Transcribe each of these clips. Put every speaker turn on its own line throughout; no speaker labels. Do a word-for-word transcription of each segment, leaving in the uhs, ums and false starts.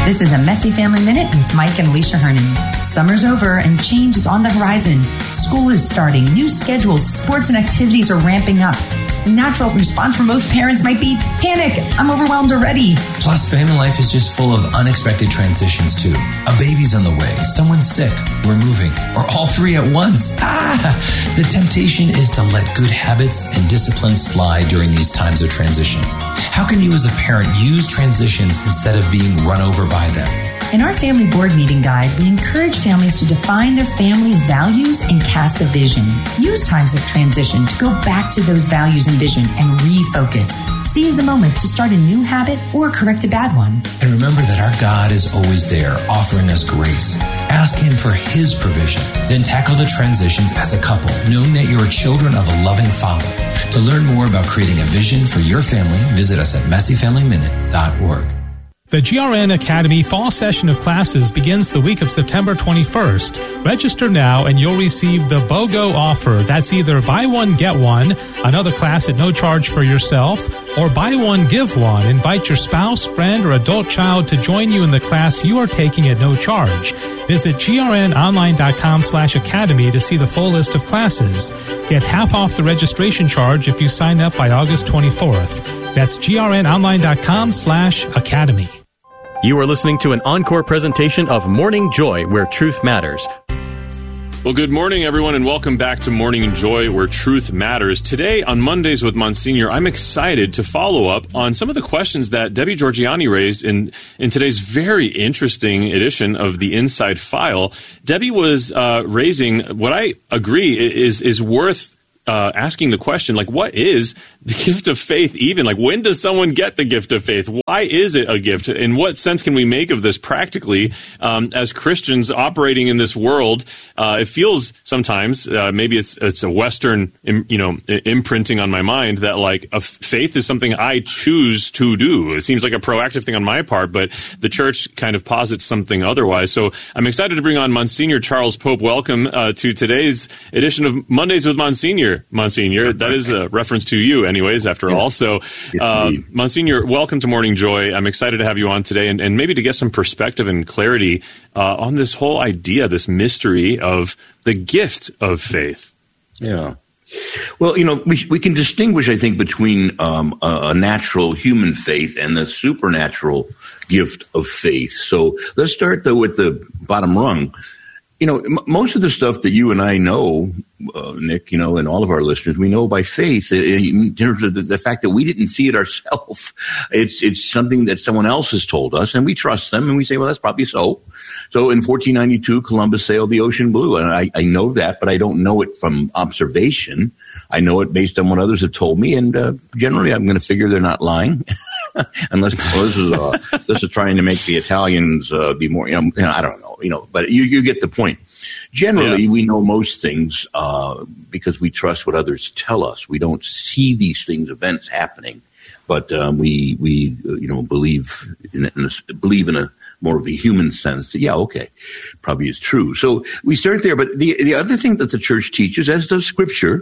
This is a Messy Family Minute with Mike and Alicia Hernon. Summer's over and change is on the horizon. School is starting, new schedules, sports and activities are ramping up. The natural response for most parents might be panic. I'm overwhelmed already.
Plus, family life is just full of unexpected transitions, too. A baby's on the way, someone's sick, we're moving, or all three at once. Ah! The temptation is to let good habits and discipline slide during these times of transition. How can you as a parent use transitions instead of being run over by them?
In our family board meeting guide, we encourage families to define their family's values and cast a vision. Use times of transition to go back to those values and vision and refocus. Seize the moment to start a new habit or correct a bad one.
And remember that our God is always there, offering us grace. Ask Him for His provision. Then tackle the transitions as a couple, knowing that you are children of a loving Father. To learn more about creating a vision for your family, visit us at messy family minute dot org.
The G R N Academy fall session of classes begins the week of September twenty-first. Register now and you'll receive the BOGO offer. That's either buy one, get one, another class at no charge for yourself, or buy one, give one. Invite your spouse, friend, or adult child to join you in the class you are taking at no charge. Visit grnonline.com slash academy to see the full list of classes. Get half off the registration charge if you sign up by August twenty-fourth. That's grnonline.com slash academy.
You are listening to an encore presentation of Morning Joy, where truth matters.
Well, good morning, everyone, and welcome back to Morning Joy, where truth matters. Today, on Mondays with Monsignor, I'm excited to follow up on some of the questions that Debbie Georgiani raised in, in today's very interesting edition of the Inside File. Debbie was uh, raising what I agree is is worth Uh, asking the question, like, what is the gift of faith even? Like, when does someone get the gift of faith? Why is it a gift? In what sense can we make of this practically um, as Christians operating in this world? Uh, it feels sometimes, uh, maybe it's it's a Western, im, you know, imprinting on my mind that, like, a faith is something I choose to do. It seems like a proactive thing on my part, but the church kind of posits something otherwise. So I'm excited to bring on Monsignor Charles Pope. Welcome uh, to today's edition of Mondays with Monsignor. Monsignor, that is a reference to you anyways, after all. So, uh, Monsignor, welcome to Morning Joy. I'm excited to have you on today and, and maybe to get some perspective and clarity uh, on this whole idea, this mystery of the gift of faith.
Yeah. Well, you know, we we can distinguish, I think, between um, a, a natural human faith and the supernatural gift of faith. So let's start, though, with the bottom rung. You know, m- most of the stuff that you and I know, uh, Nick, you know, and all of our listeners, we know by faith. In terms of the, the fact that we didn't see it ourselves, it's it's something that someone else has told us, and we trust them, and we say, well, that's probably so. So in fourteen ninety-two, Columbus sailed the ocean blue, and I, I know that, but I don't know it from observation. I know it based on what others have told me, and uh, generally I'm going to figure they're not lying. Unless well, this is uh, this is trying to make the Italians uh, be more, you know, you know, I don't know, you know, but you, you get the point. Generally, yeah. We know most things uh, because we trust what others tell us. We don't see these things, events happening, but um, we we uh, you know believe in, in a, believe in a more of a human sense that, yeah, okay, probably is true. So we start there. But the the other thing that the church teaches, as does Scripture,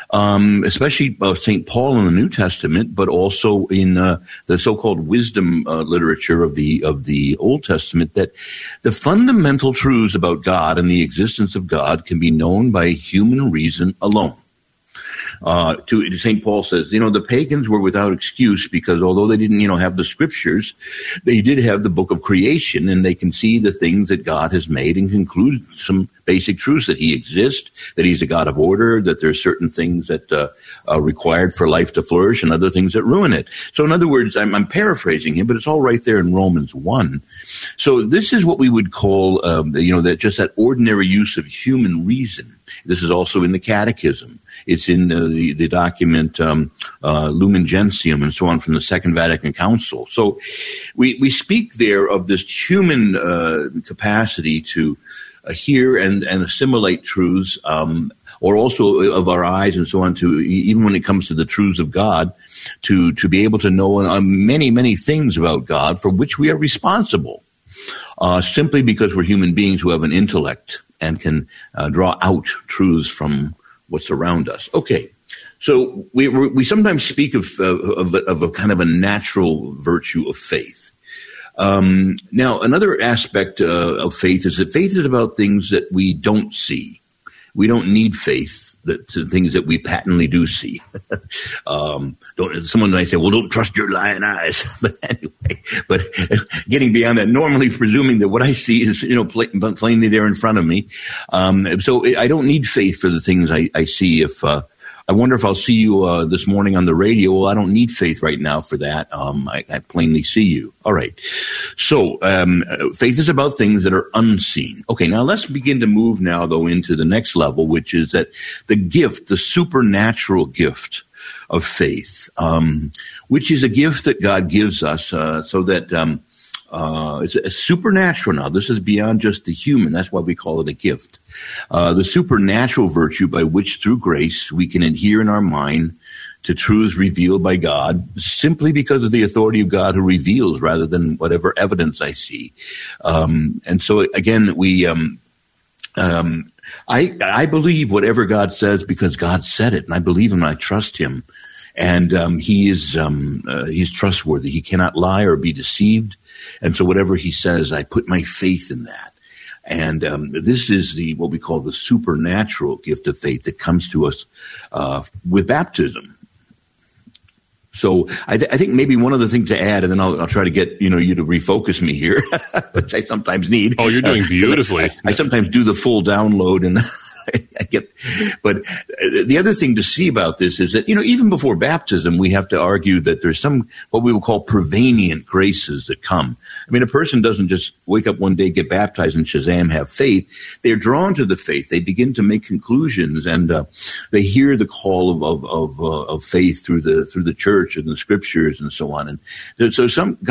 um, especially uh, Saint Paul in the New Testament, but also in uh, the so-called wisdom uh, literature of the of the Old Testament, that the fundamental truths about God and the existence of God can be known by human reason alone. Uh, to Saint Paul says, you know, the pagans were without excuse because although they didn't, you know, have the scriptures, they did have the book of creation, and they can see the things that God has made and conclude some basic truths, that he exists, that he's a God of order, that there's certain things that uh, are required for life to flourish and other things that ruin it. So in other words, I'm, I'm paraphrasing him, but it's all right there in Romans one. So this is what we would call, um, you know, that just that ordinary use of human reason. This is also in the Catechism. It's in the, the, the document um, uh, Lumen Gentium and so on from the Second Vatican Council. So we, we speak there of this human uh, capacity to uh, hear and, and assimilate truths, um, or also of our eyes and so on, to even when it comes to the truths of God, to, to be able to know uh, many, many things about God for which we are responsible, uh, simply because we're human beings who have an intellect and can uh, draw out truths from what's around us. Okay, so we we sometimes speak of, uh, of of a kind of a natural virtue of faith. Um, now, another aspect uh, of faith is that faith is about things that we don't see. We don't need faith. That to things that we patently do see. um, don't, someone might say, well, don't trust your lying eyes. But anyway, but getting beyond that, normally presuming that what I see is, you know, pl- plainly there in front of me. Um, so I don't need faith for the things I, I see. If, uh, I wonder if I'll see you, uh, this morning on the radio. Well, I don't need faith right now for that. Um, I, I plainly see you. All right. So, um, faith is about things that are unseen. Okay. Now let's begin to move now though into the next level, which is that the gift, the supernatural gift of faith, um, which is a gift that God gives us, uh, so that, um, Uh, it's, it's supernatural now. This is beyond just the human. That's why we call it a gift. Uh, the supernatural virtue by which through grace we can adhere in our mind to truths revealed by God simply because of the authority of God who reveals rather than whatever evidence I see. Um, and so again, we, um, um, I, I believe whatever God says because God said it, and I believe him and I trust him. And, um, he is, um, uh, he's trustworthy. He cannot lie or be deceived. And so whatever he says, I put my faith in that. And um, this is the what we call the supernatural gift of faith that comes to us uh, with baptism. So I, th- I think maybe one other thing to add, and then I'll, I'll try to get you know you to refocus me here, which I sometimes need.
Oh, you're doing beautifully.
I, I sometimes do the full download and. I get, but the other thing to see about this is that, you know, even before baptism, we have to argue that there's some, what we will call prevenient graces that come. I mean, a person doesn't just wake up one day, get baptized and Shazam, have faith. They're drawn to the faith. They begin to make conclusions and, uh, they hear the call of, of, of, uh, of faith through the, through the church and the scriptures and so on. And so some, God